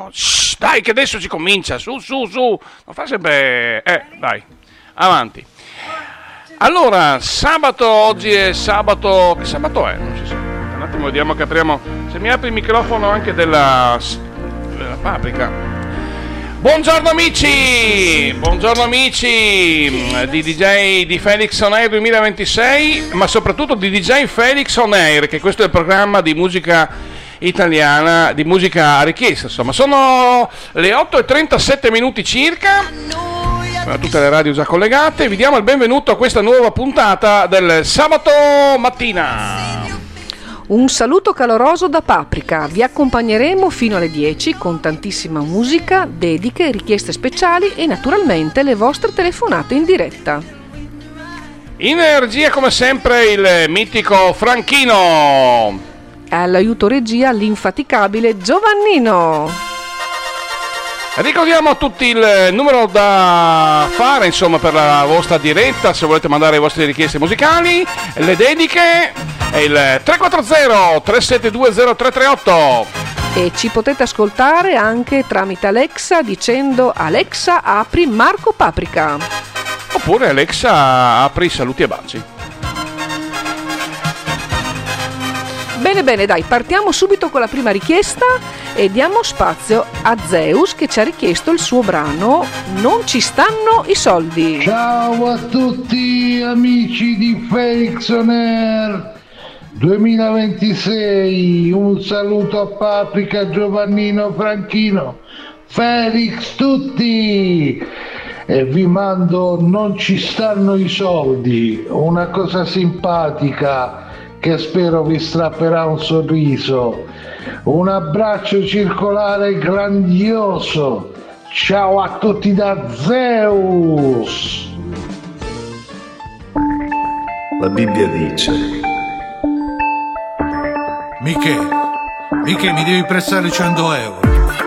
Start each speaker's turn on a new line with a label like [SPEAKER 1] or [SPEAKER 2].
[SPEAKER 1] Shh, dai che adesso si comincia, su, non fa sempre... dai, avanti. Allora, oggi è sabato... Che sabato è? Non si sa. Un attimo, vediamo che apriamo... Se mi apri il microfono anche della Paprika. Buongiorno amici di DJ di Felix On Air 2026, ma soprattutto di DJ Felix On Air, che questo è il programma di musica italiana, di musica a richiesta, insomma. Sono le 8:37 minuti circa, tutte le radio già collegate. Vi diamo il benvenuto a questa nuova puntata del sabato mattina.
[SPEAKER 2] Un saluto caloroso da Paprika, vi accompagneremo fino alle 10 con tantissima musica, dediche, richieste speciali e naturalmente le vostre telefonate in diretta.
[SPEAKER 1] In energia come sempre il mitico Franchino.
[SPEAKER 2] All'aiuto regia l'infaticabile Giovannino.
[SPEAKER 1] Ricordiamo a tutti il numero da fare, insomma, per la vostra diretta, se volete mandare le vostre richieste musicali, le dediche, è il 340-372-0338.
[SPEAKER 2] E ci potete ascoltare anche tramite Alexa dicendo: Alexa, apri Marco Paprika.
[SPEAKER 1] Oppure Alexa, apri Saluti e Baci.
[SPEAKER 2] Bene, dai, partiamo subito con la prima richiesta e diamo spazio a Zeus, che ci ha richiesto il suo brano Non ci stanno i soldi.
[SPEAKER 3] Ciao a tutti amici di Felix On Air 2026, un saluto a Paprika, Giovannino, Franchino, Felix, tutti, e vi mando Non ci stanno i soldi, una cosa simpatica che spero vi strapperà un sorriso. Un abbraccio circolare grandioso. Ciao a tutti da Zeus.
[SPEAKER 4] La Bibbia dice:
[SPEAKER 5] Miche, mi devi prestare 100 euro.